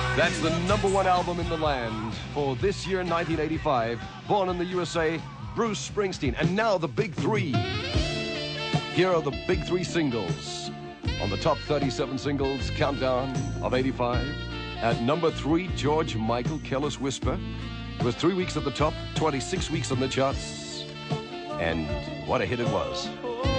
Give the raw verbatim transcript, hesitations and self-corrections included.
That's the number one album in the land for this year, nineteen eighty-five. Born in the U S A, Bruce Springsteen. And now the big three. Here are the big three singles on the top thirty-seven singles countdown of eighty-five. At number three, George Michael, Careless Whisper. It was three weeks at the top, twenty-six weeks on the charts. And what a hit it was.